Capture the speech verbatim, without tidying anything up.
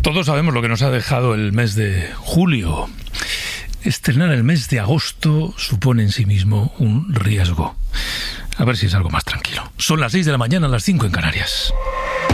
Todos sabemos lo que nos ha dejado el mes de julio. Estrenar el mes de agosto supone en sí mismo un riesgo. A ver si es algo más tranquilo. Son las seis de la mañana, las cinco en Canarias.